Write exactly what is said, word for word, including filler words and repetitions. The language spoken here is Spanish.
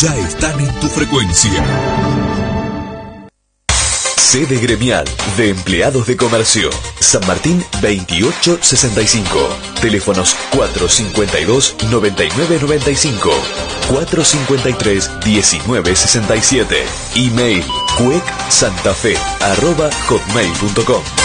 ya están en tu frecuencia. Sede gremial de empleados de comercio. San Martín veintiocho sesenta y cinco. Teléfonos cuatro cincuenta y dos, noventa y nueve noventa y cinco. cuatro cincuenta y tres, diecinueve sesenta y siete. Email cuec santafe arroba hotmail punto com.